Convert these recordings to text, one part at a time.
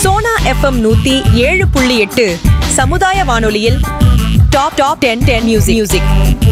Sona FM 107.8 சமுதாய வானொலியில் top 10 music.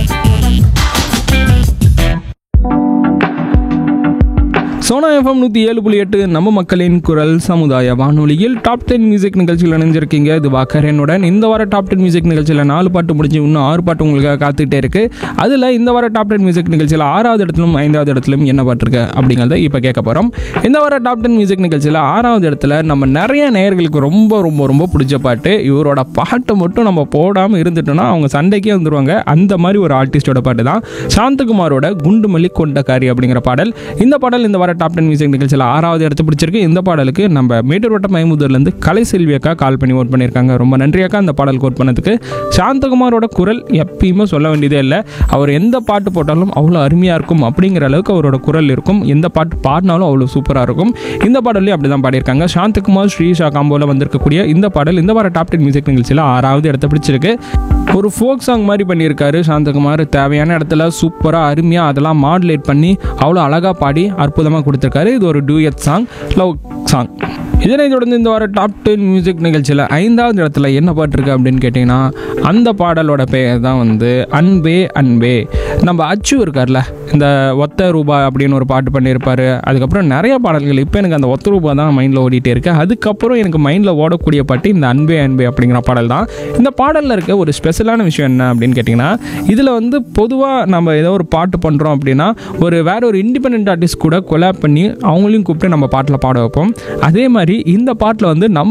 Sona FM 107.8 நம்ம மக்களின் குரல் சமுதாய வானொலியில் டாப் 10 மியூசிக் நிகழ்ச்சியில் இணைஞ்சிருக்கீங்க. இது வாக்கரனுடன். இந்த வார டாப் 10 மியூசிக் நிகழ்ச்சியில் 4 பாட்டு முடிஞ்சு இன்னும் 6 பாட்டு உங்களுக்காக காத்துக்கிட்டே இருக்கு. அதில் இந்த வார டாப் 10 மியூசிக் நிகழ்ச்சியில் 6வது இடத்திலும் 5வது இடத்திலும் என்ன பாட்டு இருக்கு அப்படிங்கிறத இப்போ கேட்க போகிறோம். இந்த வார டாப் 10 மியூசிக் நிகழ்ச்சியில் 6வது இடத்துல நம்ம நிறைய நேயர்களுக்கு ரொம்ப ரொம்ப ரொம்ப பிடிச்ச பாட்டு. இவரோட பாட்டை மட்டும் நம்ம போடாமல் இருந்துட்டோம்னா அவங்க சண்டைக்கே வந்துடுவாங்க. அந்த மாதிரி ஒரு ஆர்டிஸ்டோட பாட்டு தான் சாந்தகுமாரோட குண்டுமல்லி கொண்டக்காரி அப்படிங்கிற பாடல். இந்த பாடல் இந்த வார டாப் 10 மியூசிக் நிகழ்ச்சியில் 6வது இடத்து பிடிச்சிருக்கு. இந்த பாடலுக்கு நம்ம மேட்டூர் வட்டம் மைமுதூர்லேருந்து கலை செல்வி அக்கா கால் பண்ணி ஓட் பண்ணியிருக்காங்க. ரொம்ப நன்றி அக்கா அந்த பாடல் கோட் பண்ணதுக்கு. சாந்தகுமாரோட குரல் எப்பயுமே சொல்ல வேண்டியதே இல்லை. அவர் எந்த பாட்டு போட்டாலும் அவ்வளோ அருமையாக இருக்கும் அப்படிங்கிற அளவுக்கு அவரோட குரல் இருக்கும். எந்த பாட்டு பாடினாலும் அவ்வளோ சூப்பராக இருக்கும். இந்த பாடல்லையும் அப்படி தான் பாடியிருக்காங்க. சாந்தகுமார் ஸ்ரீஷா காம்போல வந்திருக்கக்கூடிய இந்த பாடல் இந்த வார டாப் 10 மியூசிக் நிகழ்ச்சியில் 6வது இடத்த பிடிச்சிருக்கு. ஒரு ஃபோக் சாங் மாதிரி பண்ணியிருக்காரு சாந்தகுமார். தேவையான இடத்துல சூப்பராக அருமையாக அதெல்லாம் மாடுலேட் பண்ணி அவ்வளோ அழகாக பாடி அற்புதமாக கொடுத்துருக்காரு. இது ஒரு டூயட் சாங், லவ் சாங். இதனை தொடர்ந்து இந்த வார டாப் 10 மியூசிக் நிகழ்ச்சியில் 5வது இடத்துல என்ன பாட்டு இருக்கு அப்படின்னு கேட்டிங்கன்னா அந்த பாடலோட பெயர் தான் அன்பே அன்பே. நம்ம அச்சு இருக்கார்ல, இந்த ஒத்த ரூபா அப்படின்னு ஒரு பாட்டு பண்ணியிருப்பார். அதுக்கப்புறம் நிறைய பாடல்கள். இப்போ எனக்கு அந்த ஒத்த ரூபா தான் மைண்டில் ஓடிட்டே இருக்கு. அதுக்கப்புறம் எனக்கு மைண்டில் ஓடக்கூடிய பாட்டு இந்த அன்பே அன்பே அப்படிங்கிற பாடல் தான். இந்த பாடலில் இருக்க ஒரு ஸ்பெஷலான விஷயம் என்ன அப்படின்னு கேட்டிங்கன்னா இதில் பொதுவாக நம்ம ஏதோ ஒரு பாட்டு பண்ணுறோம் அப்படின்னா வேற ஒரு இண்டிபெண்டன்ட் ஆர்டிஸ்ட் கூட கொலாப் பண்ணி அவங்களையும் கூப்பிட்டு நம்ம பாட்டில் பாட வைப்போம். அதே மாதிரி இந்த பாட்டில் நம்ம